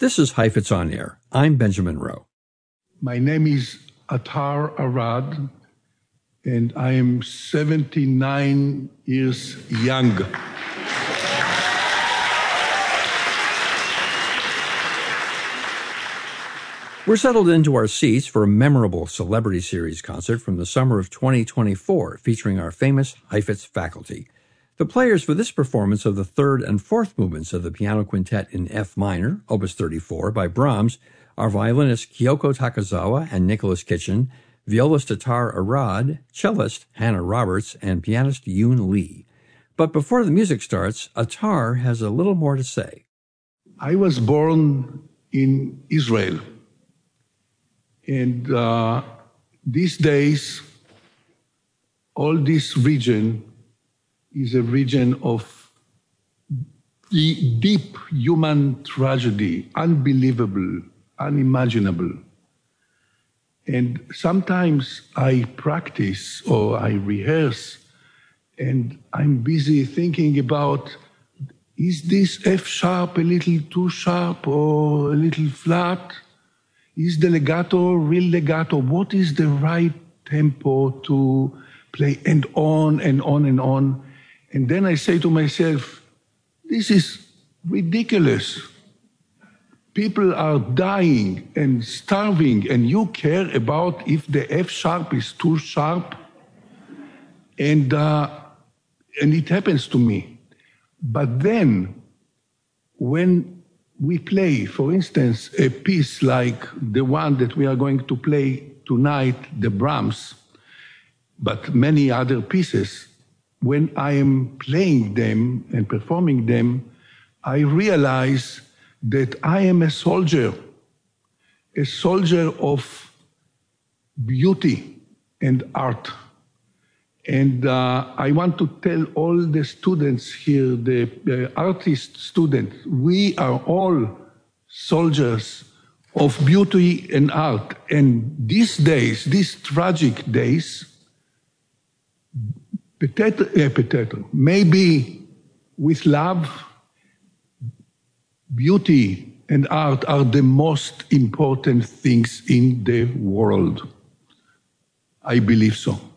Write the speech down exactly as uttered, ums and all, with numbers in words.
This is Heifetz on Air. I'm Benjamin Rowe. My name is Attar Arad, and I am seventy-nine years young. We're settled into our seats for a memorable Celebrity Series concert from the summer of twenty twenty-four, featuring our famous Heifetz faculty. The players for this performance of the third and fourth movements of the Piano Quintet in F minor, Opus thirty-four, by Brahms, are violinist Kyoko Takazawa and Nicholas Kitchen, violist Attar Arad, cellist Hannah Roberts, and pianist Yoon Lee. But before the music starts, Attar has a little more to say. I was born in Israel, and uh, these days, all this region is a region of the deep human tragedy, unbelievable, unimaginable. And sometimes I practice or I rehearse, and I'm busy thinking about, is this F sharp a little too sharp or a little flat? Is the legato real legato? What is the right tempo to play? And on and on and on. And then I say to myself, this is ridiculous. People are dying and starving, and you care about if the F sharp is too sharp? And, uh, and it happens to me. But then, when we play, for instance, a piece like the one that we are going to play tonight, the Brahms, but many other pieces, when I am playing them and performing them, I realize that I am a soldier, a soldier of beauty and art. And uh, I want to tell all the students here, the uh, artist students, we are all soldiers of beauty and art. And these days, these tragic days, Potato, uh, potato. Maybe with love, beauty and art are the most important things in the world. I believe so.